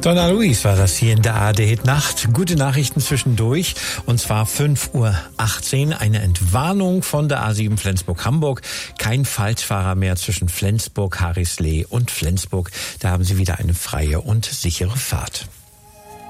Donna Luis war das hier in der ARD Nacht. Gute Nachrichten zwischendurch. Und zwar 5:18 Uhr. Eine Entwarnung von der A7 Flensburg-Hamburg. Kein Falschfahrer mehr zwischen Flensburg, Harrislee und Flensburg. Da haben Sie wieder eine freie und sichere Fahrt.